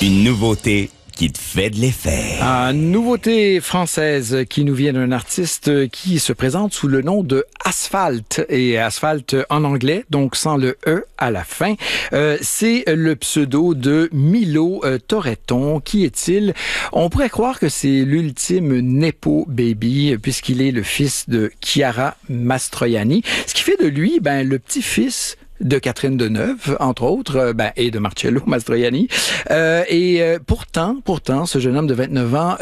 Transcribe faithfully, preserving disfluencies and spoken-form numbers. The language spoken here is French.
Une nouveauté qui te fait de l'effet. Ah, nouveauté française qui nous vient d'un artiste qui se présente sous le nom de Asphalt, et Asphalt en anglais, donc sans le E à la fin. Euh, c'est le pseudo de Milo euh, Toretton. Qui est-il? On pourrait croire que c'est l'ultime Nepo Baby, puisqu'il est le fils de Chiara Mastroianni. Ce qui fait de lui, ben, le petit-fils de Catherine Deneuve, entre autres, ben, et de Marcello Mastroianni. Euh, et euh, pourtant, pourtant, ce jeune homme de vingt-neuf ans